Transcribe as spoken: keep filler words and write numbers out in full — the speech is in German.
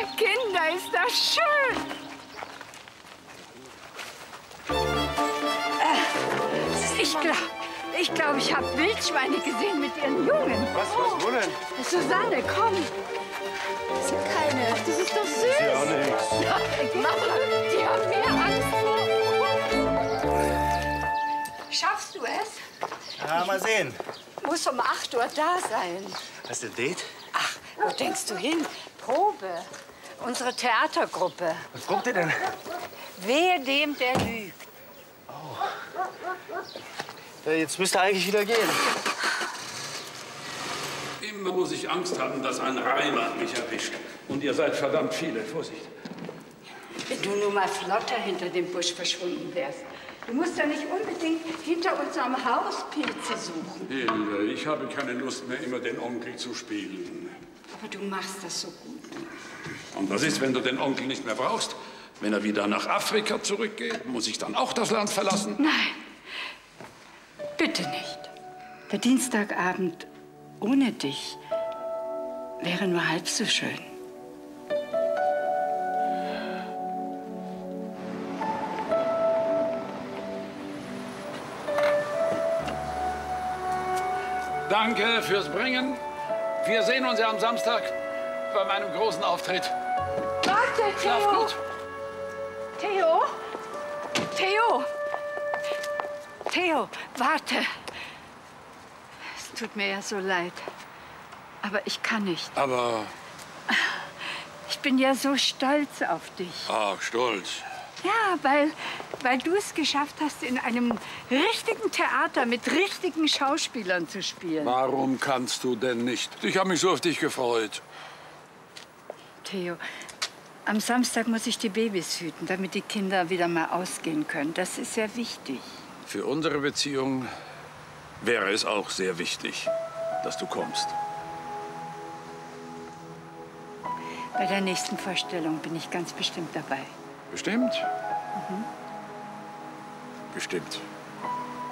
Kinder, ist das schön! Äh, ich glaube, ich, glaub, ich habe Wildschweine gesehen mit ihren Jungen. Was, was, wo denn? Susanne, komm! Das sind keine. Das ist doch süß. Das ist ja auch nichts. Ja, Mama, die haben mehr Angst vor uns. Schaffst du es? Ja, mal sehen. Muss um acht Uhr da sein. Hast du ein Date? Ach, wo denkst du hin? Probe. Unsere Theatergruppe. Was probt ihr denn? Wehe dem, der lügt. Oh. Ja, jetzt müsste eigentlich wieder gehen. Immer muss ich Angst haben, dass ein Reimer mich erwischt. Und ihr seid verdammt viele. Vorsicht. Wenn du nur mal flotter hinter dem Busch verschwunden wärst. Du musst ja nicht unbedingt hinter unserem Haus Pilze suchen. Hilde, ich habe keine Lust mehr, immer den Onkel zu spielen. Aber du machst das so gut. Und was ist, wenn du den Onkel nicht mehr brauchst? Wenn er wieder nach Afrika zurückgeht, muss ich dann auch das Land verlassen? Nein, bitte nicht. Der Dienstagabend ohne dich wäre nur halb so schön. Danke fürs Bringen. Wir sehen uns ja am Samstag bei meinem großen Auftritt. Warte, Theo! Schlaf gut. Theo? Theo! Theo, warte! Es tut mir ja so leid. Aber ich kann nicht. Aber... Ich bin ja so stolz auf dich. Ach, stolz. Ja, weil, weil du es geschafft hast, in einem richtigen Theater mit richtigen Schauspielern zu spielen. Warum kannst du denn nicht? Ich habe mich so auf dich gefreut. Theo, am Samstag muss ich die Babys hüten, damit die Kinder wieder mal ausgehen können. Das ist sehr wichtig. Für unsere Beziehung wäre es auch sehr wichtig, dass du kommst. Bei der nächsten Vorstellung bin ich ganz bestimmt dabei. Bestimmt? Mhm. Bestimmt.